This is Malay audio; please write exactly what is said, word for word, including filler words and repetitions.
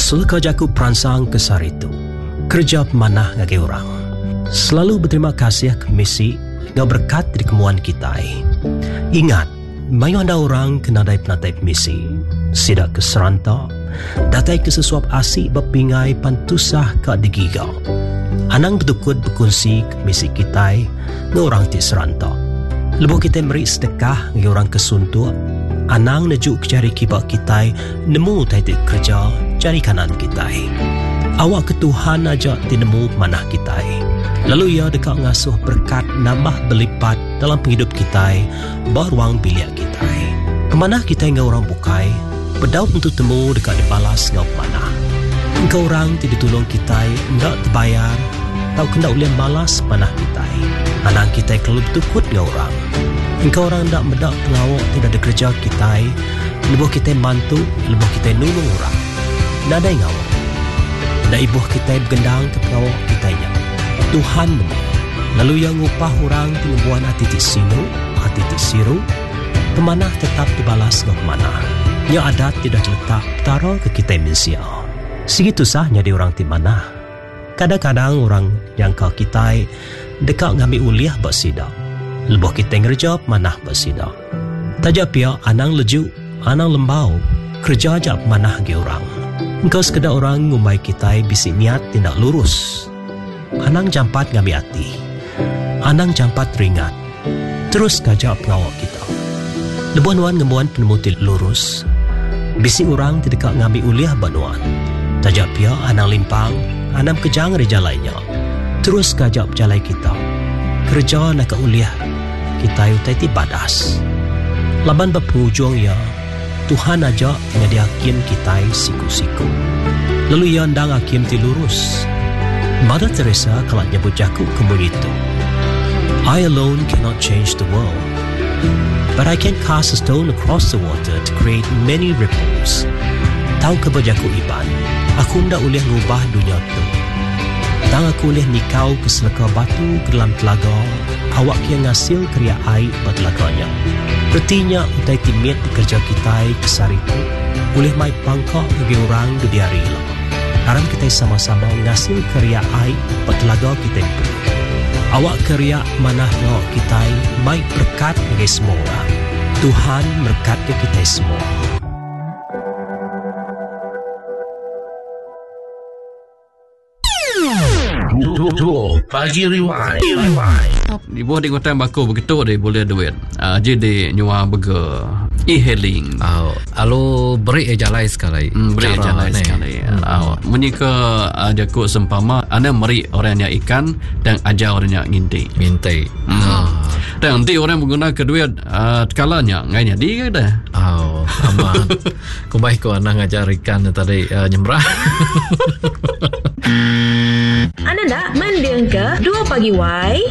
Sulka jaku peransang kesar itu kerja pemanah ngagi orang. Selalu berterima kasih ke misi ngau berkat di kemuan kita. Ingat, mayu anda orang kena dai penatai misi. Sidak ke serantak, datai ke sesuap asik berpingai pantusah ke digigau. Anang betukut berkongsi ke misi kita ngau orang ti serantak. Lebuh kita beri sedekah ngau orang kesuntuk. Anang nejuk cari kibak kita nemu tai kerja cari kanan kita. Awak ke Tuhan aja tinemu manah kita. Lalu ia dekat ngasuh berkat nambah berlipat dalam penghidup kita, baruang biliak kita. Pemanah kita ngau orang bukai, berdaut untuk temu dekat dibalas ngau pemanah. Engkau orang tidak tolong kita, enggak terbayar, tau kena ulian balas manah kita. Anang kita kalau bertukut ngau orang. Engkau orang tak medak pengawak tidak ada kerja kita, lebuh kita mantu, lebuh kita nulung orang. Tak ada ngawak. Dan ibu kita bergendang ke pengawak kitanya. Tuhan menang. Lalu yang upah orang penyembuhan hati ti sinu, hati ti siru, pemanah tetap dibalas ke pemanah. Yang adat tidak letak taruh ke kita manusia. Segitu sahnya di orang ti manah. Kadang-kadang orang yang kau kita dekat ngambil uliah bersidak. Lebuh kita ngerja pemanah bersidak. Tajak pia anang leju, anang lembau, kerja ajak pemanah ke orang. Engkau sekadar orang ngumai kita bisi niat tindak lurus. Anang jampat ngambil hati. Anang jampat ringat. Terus kajak pengawak kita. Lebuan-wan ngemuan penemuti lurus. Bisi orang tidak ngambil uliah banuan. Tajak pia anang limpang, anang kejang reja lainnya. Terus kajak jalai kita. Kerja nak ke uliah kita utai ti badas. Laban berpenghujung ya. Tuhan aja dengan dihakim kita siku-siku. Lalu ia andang hakim ti lurus. Mother Teresa kalau nyebut jaku kemun itu. I alone cannot change the world, but I can cast a stone across the water to create many ripples. Tahu ke berjaku iban, aku ndak boleh ngubah dunia tu. Tang aku boleh nikau ke selaka batu ke dalam telaga, awak yang ngasil kriya air bertelaganya. Bertinya utai timit kerja kita kesar itu boleh mai pangkak bagi orang di hari lah. Haram kita sama-sama ngasil karya air bertelaga kita itu. Awak karya manah ngawak kita mai berkat bagi semua orang. Tuhan berkat ke kita semua. Dua pagi rewind. Di bawah di kota Bako begitu dia boleh duit. Ah, jadi nyua burger e-hailing. Oh, alo beri ejalai sekali. Hmm, beri ejalai sekali. Ah, menyika aja ku sempama anda meri orangnya ikan dan ajar orangnya nginti. Nginti. Hmm. Ah. Dan nanti orang menggunakan kedua uh, kalanya ngainya dia dah. Oh, aman. Kumbai ko anak ngajar ikan tadi uh, nyemrah. Anda nak mendeng ke dua pagi Y